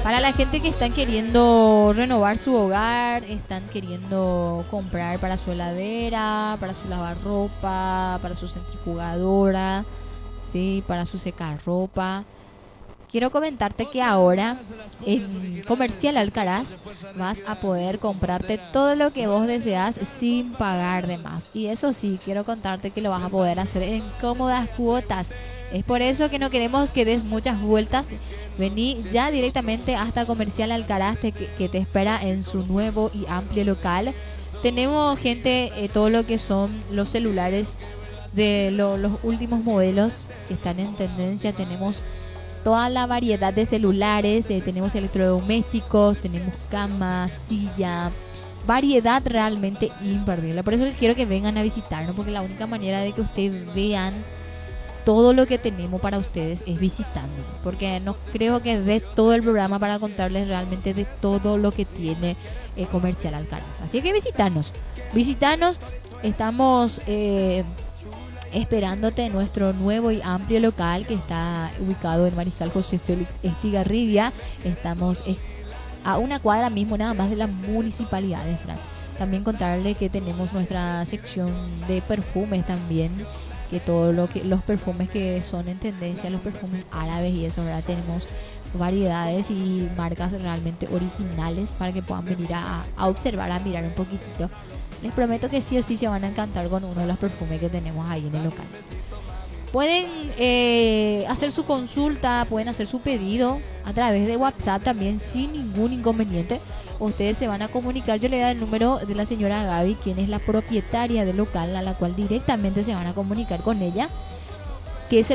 Para la gente que están queriendo renovar su hogar, están queriendo comprar para su heladera, para su lavarropa, para su centrifugadora, sí, para su secarropa. Quiero comentarte que ahora en Comercial Alcaraz vas a poder comprarte todo lo que vos deseas sin pagar de más. Y eso sí, quiero contarte que lo vas a poder hacer en cómodas cuotas. Es por eso que no queremos que des muchas vueltas. Vení ya directamente hasta Comercial Alcaraz que te espera en su nuevo y amplio local. Tenemos gente, todo lo que son los celulares de los últimos modelos que están en tendencia. Tenemos toda la variedad de celulares, tenemos electrodomésticos, tenemos cama, silla, variedad realmente imperdible. Por eso les quiero que vengan a visitarnos, porque la única manera de que ustedes vean todo lo que tenemos para ustedes es visitando, porque no creo que dé todo el programa para contarles realmente de todo lo que tiene Comercial Alcaraz. Así que visitanos, estamos esperándote en nuestro nuevo y amplio local que está ubicado en Mariscal José Félix Estigarribia. Estamos a una cuadra mismo nada más de la municipalidad de Fran. También contarle que tenemos nuestra sección de perfumes también, que todo lo que los perfumes que son en tendencia, los perfumes árabes y eso, ¿verdad? Tenemos variedades y marcas realmente originales para que puedan venir a observar, a mirar un poquitito. Les prometo que sí o sí se van a encantar con uno de los perfumes que tenemos ahí en el local. Pueden hacer su consulta, pueden hacer su pedido a través de WhatsApp también sin ningún inconveniente. Ustedes se van a comunicar, yo le doy el número de la señora Gaby, quien es la propietaria del local, a la cual directamente se van a comunicar con ella, que es el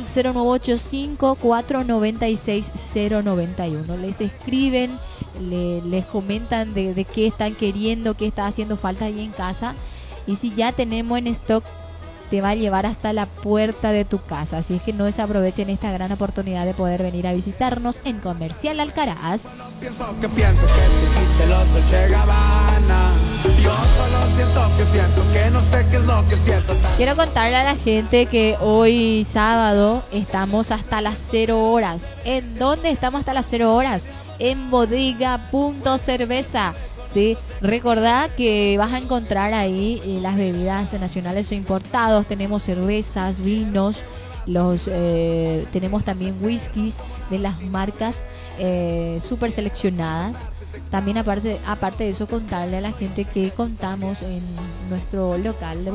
0985-496-091. Les escriben, les comentan de qué están queriendo, qué está haciendo falta ahí en casa. Y si ya tenemos en stock, te va a llevar hasta la puerta de tu casa. Así es que no desaprovechen esta gran oportunidad de poder venir a visitarnos en Comercial Alcaraz. Quiero contarle a la gente que hoy sábado estamos hasta las 0 horas. ¿En dónde estamos hasta las 0 horas? En Bodega Punto Cerveza. ¿Sí? Recordá que vas a encontrar ahí las bebidas nacionales o importados. Tenemos cervezas, vinos, tenemos también whiskies de las marcas súper seleccionadas. También aparte de eso, contarle a la gente que contamos en nuestro local de